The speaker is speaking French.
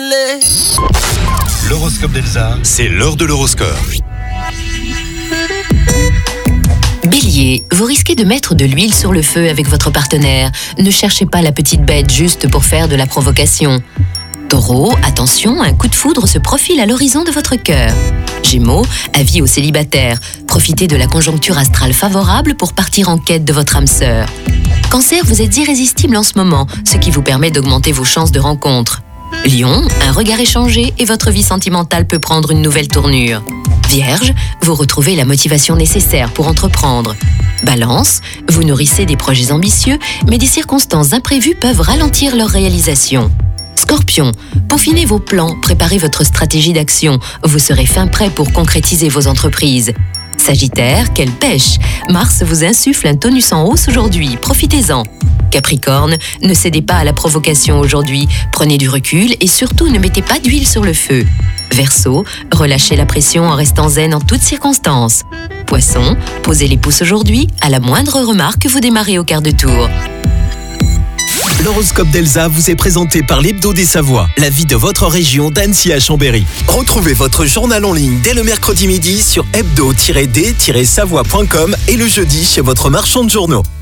aller. L'horoscope d'Elsa, c'est l'heure de l'horoscope. Bélier, vous risquez de mettre de l'huile sur le feu avec votre partenaire. Ne cherchez pas la petite bête juste pour faire de la provocation. Taureau, attention, un coup de foudre se profile à l'horizon de votre cœur. Gémeaux, avis aux célibataires. Profitez de la conjoncture astrale favorable pour partir en quête de votre âme sœur. Cancer, vous êtes irrésistible en ce moment, ce qui vous permet d'augmenter vos chances de rencontre. Lion, un regard échangé et votre vie sentimentale peut prendre une nouvelle tournure. Vierge, vous retrouvez la motivation nécessaire pour entreprendre. Balance, vous nourrissez des projets ambitieux, mais des circonstances imprévues peuvent ralentir leur réalisation. Scorpion, peaufinez vos plans, préparez votre stratégie d'action. Vous serez fin prêt pour concrétiser vos entreprises. Sagittaire, quelle pêche! Mars vous insuffle un tonus en hausse aujourd'hui, profitez-en. Capricorne, ne cédez pas à la provocation aujourd'hui, prenez du recul et surtout ne mettez pas d'huile sur le feu. Verseau, relâchez la pression en restant zen en toutes circonstances. Poisson, posez les pouces aujourd'hui, à la moindre remarque vous démarrez au quart de tour. L'horoscope d'Elsa vous est présenté par l'Hebdo des Savoies, la vie de votre région d'Annecy à Chambéry. Retrouvez votre journal en ligne dès le mercredi midi sur hebdo-d-savoie.com et le jeudi chez votre marchand de journaux.